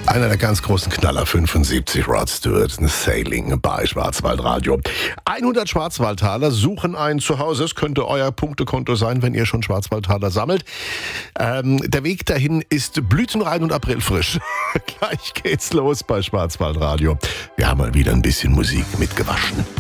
Einer der ganz großen Knaller, 75, Rod Stewart, Sailing bei Schwarzwaldradio. 100 Schwarzwaldtaler suchen ein Zuhause. Es könnte euer Punktekonto sein, wenn ihr schon Schwarzwaldtaler sammelt. Der Weg dahin ist blütenrein und aprilfrisch. Gleich geht's los bei Schwarzwaldradio. Wir haben mal wieder ein bisschen Musik mitgewaschen.